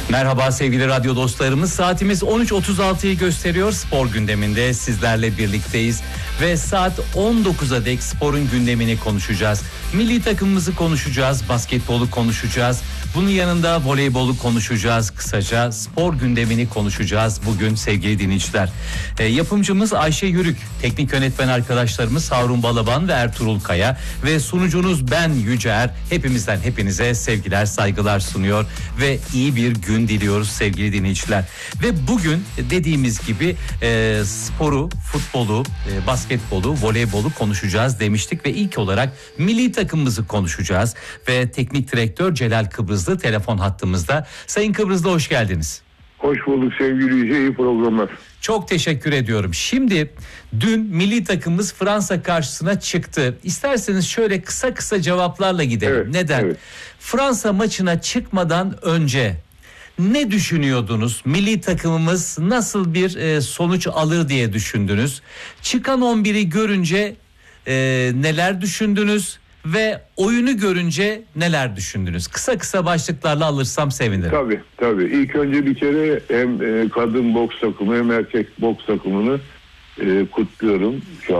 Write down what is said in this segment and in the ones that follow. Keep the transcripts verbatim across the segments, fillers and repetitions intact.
Merhaba sevgili radyo dostlarımız. Saatimiz on üç otuz altıyı gösteriyor. Spor gündeminde sizlerle birlikteyiz. Ve saat on dokuza dek sporun gündemini konuşacağız. Milli takımımızı konuşacağız. Basketbolu konuşacağız. Bunun yanında voleybolu konuşacağız. Kısaca spor gündemini konuşacağız bugün sevgili dinleyiciler. E, yapımcımız Ayşe Yürük, teknik yönetmen arkadaşlarımız Harun Balaban ve Ertuğrul Kaya ve sunucunuz ben Yüce. Hepimizden hepinize sevgiler, saygılar sunuyor ve iyi bir gün diliyoruz sevgili dinleyiciler. Ve bugün dediğimiz gibi e, sporu, futbolu, e, basketbolu, voleybolu konuşacağız demiştik ve ilk olarak milli takımımızı konuşacağız ve teknik direktör Celal Kıbrızlı telefon hattımızda. Sayın Kıbrızlı hoş geldiniz. Hoş bulduk sevgili Yüce, iyi programlar. Çok teşekkür ediyorum. Şimdi dün milli takımımız Fransa karşısına çıktı. İsterseniz şöyle kısa kısa cevaplarla gidelim. Evet, Neden? evet. Fransa maçına çıkmadan önce ne düşünüyordunuz? Milli takımımız nasıl bir e, sonuç alır diye düşündünüz? Çıkan on biri görünce e, neler düşündünüz? Ve oyunu görünce neler düşündünüz? Kısa kısa başlıklarla alırsam sevinirim. Tabii tabii. İlk önce bir kere hem e, kadın boks takımı hem erkek boks takımını e, kutluyorum. Şu,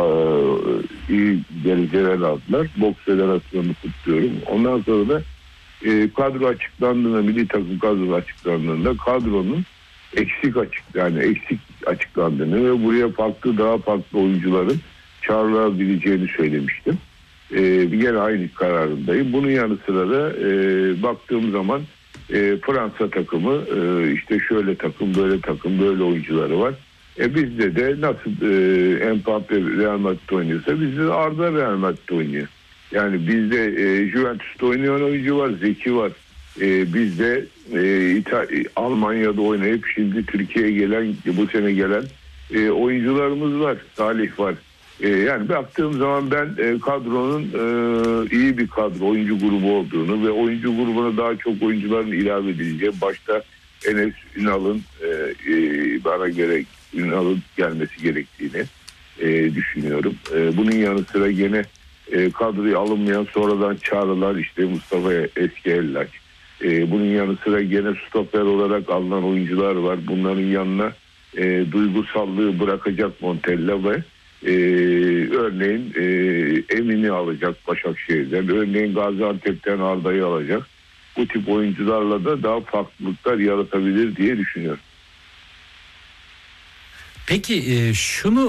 e, iyi dereceler aldılar. Boks federasyonunu kutluyorum. Ondan sonra da e, kadro açıklandığında, milli takım kadro açıklandığında kadronun eksik açık yani eksik açıklandığını ve buraya farklı daha farklı oyuncuların çağrılabileceğini söylemiştim. Ee, gene aynı kararındayım. Bunun yanı sıra da e, baktığım zaman e, Fransa takımı e, işte şöyle takım, böyle takım, böyle oyuncuları var. E bizde de nasıl e, Mbappe Real Madrid'de oynuyorsa bizde de Arda Real Madrid'de oynuyor. Yani bizde e, Juventus'ta oynayan oyuncu var, Zeki var. E, bizde e, İta- Almanya'da oynayıp şimdi Türkiye'ye gelen, bu sene gelen e, oyuncularımız var. Salih var. Ee, yani baktığım zaman ben e, kadronun e, iyi bir kadro, oyuncu grubu olduğunu ve oyuncu grubuna daha çok oyuncuların ilave edileceği, başta Enes Ünal'ın e, e, bana göre Ünal'ın gelmesi gerektiğini e, düşünüyorum. E, bunun yanı sıra gene e, kadroya alınmayan sonradan çağrılar işte Mustafa Eski Ellaç. E, bunun yanı sıra gene stoper olarak alınan oyuncular var. Bunların yanına e, duygusallığı bırakacak Montella ve Ee, örneğin e, Emin'i alacak Başakşehir'den, örneğin Gaziantep'ten Arda'yı alacak. Bu tip oyuncularla da daha farklılıklar yaratabilir diye düşünüyorum. Peki e, şunu